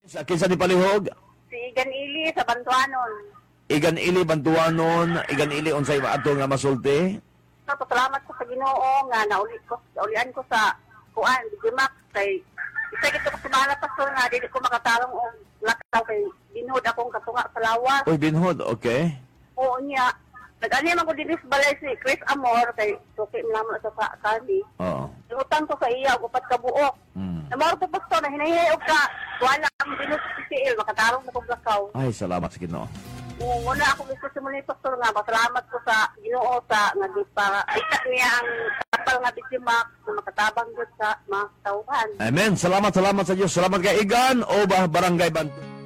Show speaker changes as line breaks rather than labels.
Sa kinsa ni palihog?
Si Igan Ili sa Bantuanon.
Igan ili bantuanon, igan ili unsay maato nga masulti.
So, pasalamat ko sa Ginoo nga naulian ko sa kuan, Digimax kay isa gito ko sa pastor nga dili ko makatarong og lakaw kay binhod akong katunga sa lawas.
Uy, binhod, okay.
Oo niya. Nag-ani man ko dili sa balay si Chris Amor kay suki naman sa kani.
Oo.
Utang ko sa iya upat ka buok. Namaro ko pastor na hinahinay og ka wala ang binhod sa PCL makatarong na kog lakaw.
Ay, salamat sa Ginoo.
Muna ako gusto simulan pastor nga pasalamat ko sa Ginoo sa para kita niya ang kapal nga bisimak na makatabang gud sa mga tauhan.
Amen. Salamat sa Diyos. Salamat kay Igan o Barangay Bantuanon.